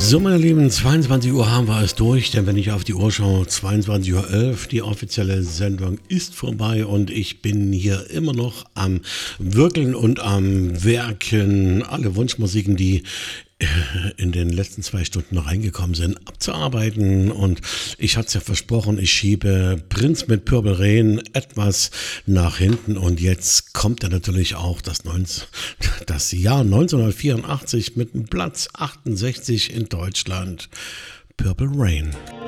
So, meine Lieben, 22 Uhr haben wir es durch, denn wenn ich auf die Uhr schaue, 22:11 Uhr, die offizielle Sendung ist vorbei und ich bin hier immer noch am Wirkeln und am Werken, alle Wunschmusiken, die in den letzten 2 Stunden noch reingekommen sind, abzuarbeiten. Und ich hatte es ja versprochen, ich schiebe Prinz mit Purple Rain etwas nach hinten. Und jetzt kommt er natürlich auch das Jahr 1984 mit dem Platz 68 in Deutschland. Purple Rain.